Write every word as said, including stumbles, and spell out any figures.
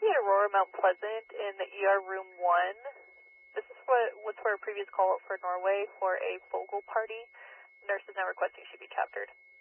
be at Aurora Mount Pleasant in the E R room one. This is what what's for a previous call out for Norway for a Fogle party. Nurse is now requesting she be chaptered.